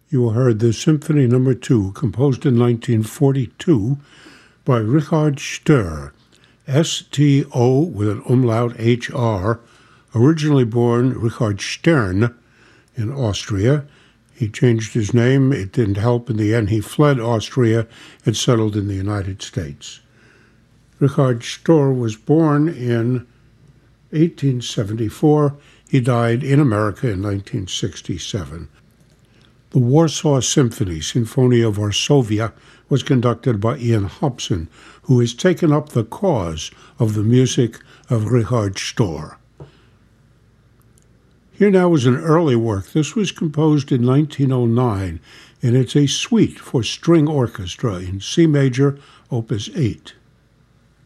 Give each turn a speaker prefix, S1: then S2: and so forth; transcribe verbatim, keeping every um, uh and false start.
S1: You heard the Symphony Number Two, composed in nineteen forty-two by Richard Stohr, S T O with an umlaut H R, originally born Richard Stern in Austria. He changed his name. It didn't help. In the end, he fled Austria and settled in the United States. Richard Stohr was born in eighteen seventy-four. He died in America in nineteen sixty-seven. The Warsaw Symphony, Sinfonia Varsovia, was conducted by Ian Hobson, who has taken up the cause of the music of Richard Stohr. Here now is an early work. This was composed in nineteen oh nine, and it's a suite for string orchestra in C major, opus eight.